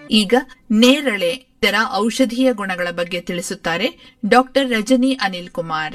ಈಗ ನೇರಳೆ ಇದರ ಔಷಧೀಯ ಗುಣಗಳ ಬಗ್ಗೆ ತಿಳಿಸುತ್ತಾರೆ ಡಾಕ್ಟರ್ ರಜನಿ ಅನಿಲ್ ಕುಮಾರ್.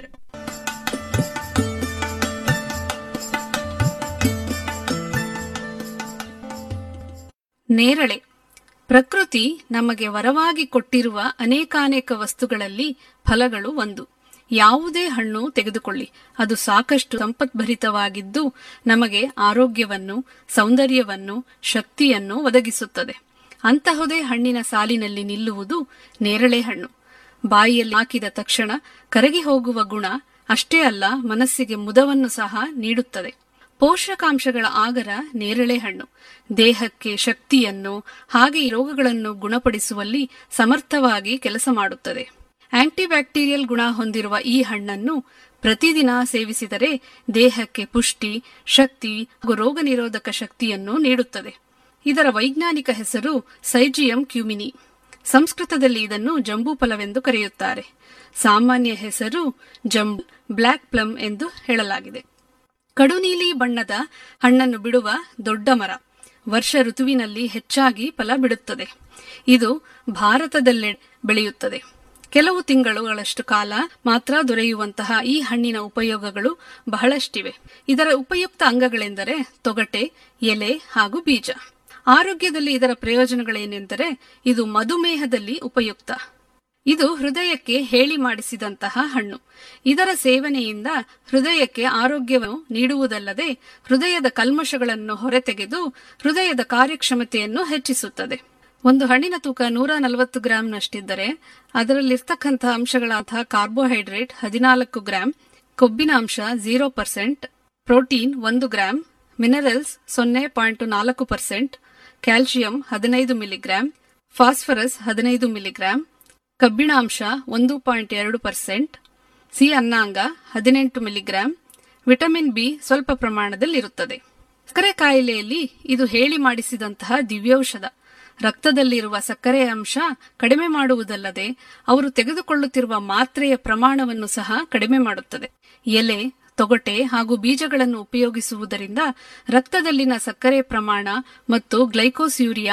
ನೇರಳೆ ಪ್ರಕೃತಿ ನಮಗೆ ವರವಾಗಿ ಕೊಟ್ಟಿರುವ ಅನೇಕಾನೇಕ ವಸ್ತುಗಳಲ್ಲಿ ಫಲಗಳು ಒಂದು. ಯಾವುದೇ ಹಣ್ಣು ತೆಗೆದುಕೊಳ್ಳಿ, ಅದು ಸಾಕಷ್ಟು ಸಂಪದ್ಭರಿತವಾಗಿದ್ದು ನಮಗೆ ಆರೋಗ್ಯವನ್ನು, ಸೌಂದರ್ಯವನ್ನು, ಶಕ್ತಿಯನ್ನು ಒದಗಿಸುತ್ತದೆ. ಅಂತಹುದೇ ಹಣ್ಣಿನ ಸಾಲಿನಲ್ಲಿ ನಿಲ್ಲುವುದು ನೇರಳೆ ಹಣ್ಣು. ಬಾಯಿಯಲ್ಲಿ ಹಾಕಿದ ತಕ್ಷಣ ಕರಗಿ ಹೋಗುವ ಗುಣ ಅಷ್ಟೇ ಅಲ್ಲ, ಮನಸ್ಸಿಗೆ ಮುದವನ್ನು ಸಹ ನೀಡುತ್ತದೆ. ಪೋಷಕಾಂಶಗಳ ಆಗರ ನೇರಳೆ ಹಣ್ಣು ದೇಹಕ್ಕೆ ಶಕ್ತಿಯನ್ನು ಹಾಗೆ ರೋಗಗಳನ್ನು ಗುಣಪಡಿಸುವಲ್ಲಿ ಸಮರ್ಥವಾಗಿ ಕೆಲಸ ಮಾಡುತ್ತದೆ. ಆಂಟಿಬ್ಯಾಕ್ಟೀರಿಯಲ್ ಗುಣ ಹೊಂದಿರುವ ಈ ಹಣ್ಣನ್ನು ಪ್ರತಿದಿನ ಸೇವಿಸಿದರೆ ದೇಹಕ್ಕೆ ಪುಷ್ಟಿ, ಶಕ್ತಿ ಹಾಗೂ ರೋಗ ನಿರೋಧಕ ಶಕ್ತಿಯನ್ನು ನೀಡುತ್ತದೆ. ಇದರ ವೈಜ್ಞಾನಿಕ ಹೆಸರು ಸೈಜಿಯಂ ಕ್ಯುಮಿನಿ. ಸಂಸ್ಕೃತದಲ್ಲಿ ಇದನ್ನು ಜಂಬೂಫಲವೆಂದು ಕರೆಯುತ್ತಾರೆ. ಸಾಮಾನ್ಯ ಹೆಸರು ಜಂಬೂ ಬ್ಲ್ಯಾಕ್ ಪ್ಲಮ್ ಎಂದು ಹೇಳಲಾಗಿದೆ. ಕಡುನೀಲಿ ಬಣ್ಣದ ಹಣ್ಣನ್ನು ಬಿಡುವ ದೊಡ್ಡ ಮರ, ವರ್ಷ ಋತುವಿನಲ್ಲಿ ಹೆಚ್ಚಾಗಿ ಫಲ ಬಿಡುತ್ತದೆ. ಇದು ಭಾರತದಲ್ಲೇ ಬೆಳೆಯುತ್ತದೆ. ಕೆಲವು ತಿಂಗಳುಗಳಷ್ಟು ಕಾಲ ಮಾತ್ರ ದೊರೆಯುವಂತಹ ಈ ಹಣ್ಣಿನ ಉಪಯೋಗಗಳು ಬಹಳಷ್ಟಿವೆ. ಇದರ ಉಪಯುಕ್ತ ಅಂಗಗಳೆಂದರೆ ತೊಗಟೆ, ಎಲೆ ಹಾಗೂ ಬೀಜ. ಆರೋಗ್ಯದಲ್ಲಿ ಇದರ ಪ್ರಯೋಜನಗಳೇನೆಂದರೆ ಇದು ಮಧುಮೇಹದಲ್ಲಿ ಉಪಯುಕ್ತ. ಇದು ಹೃದಯಕ್ಕೆ ಹೇಳಿ ಮಾಡಿಸಿದಂತಹ ಹಣ್ಣು. ಇದರ ಸೇವನೆಯಿಂದ ಹೃದಯಕ್ಕೆ ಆರೋಗ್ಯವನ್ನು ನೀಡುವುದಲ್ಲದೆ ಹೃದಯದ ಕಲ್ಮಶಗಳನ್ನು ಹೊರತೆಗೆದು ಹೃದಯದ ಕಾರ್ಯಕ್ಷಮತೆಯನ್ನು ಹೆಚ್ಚಿಸುತ್ತದೆ. ಒಂದು ಹಣ್ಣಿನ ತೂಕ 140 ಗ್ರಾಂನಷ್ಟಿದ್ದರೆ ಅದರಲ್ಲಿರ್ತಕ್ಕಂತಹ ಅಂಶಗಳಾದ ಕಾರ್ಬೋಹೈಡ್ರೇಟ್ 14 ಗ್ರಾಂ, ಕೊಬ್ಬಿನ ಅಂಶ 0%, protein 1 gram, minerals 0.4%, calcium 15 milligram, phosphorus 15 milligram, ಕಬ್ಬಿಣಾಂಶ 1.2%, ಸಿ ಅನ್ನಾಂಗ 18 ಮಿಲಿಗ್ರಾಂ, ವಿಟಮಿನ್ ಬಿ ಸ್ವಲ್ಪ ಪ್ರಮಾಣದಲ್ಲಿರುತ್ತದೆ. ಸಕ್ಕರೆ ಕಾಯಿಲೆಯಲ್ಲಿ ಇದು ಹೇಳಿ ಮಾಡಿಸಿದಂತಹ ದಿವ್ಯೌಷಧ. ರಕ್ತದಲ್ಲಿರುವ ಸಕ್ಕರೆಯ ಅಂಶ ಕಡಿಮೆ ಮಾಡುವುದಲ್ಲದೆ ಅವರು ತೆಗೆದುಕೊಳ್ಳುತ್ತಿರುವ ಮಾತ್ರೆಯ ಪ್ರಮಾಣವನ್ನು ಸಹ ಕಡಿಮೆ ಮಾಡುತ್ತದೆ. ಎಲೆ, ತೊಗಟೆ ಹಾಗೂ ಬೀಜಗಳನ್ನು ಉಪಯೋಗಿಸುವುದರಿಂದ ರಕ್ತದಲ್ಲಿನ ಸಕ್ಕರೆ ಪ್ರಮಾಣ ಮತ್ತು ಗ್ಲೈಕೋಸ್ಯೂರಿಯಾ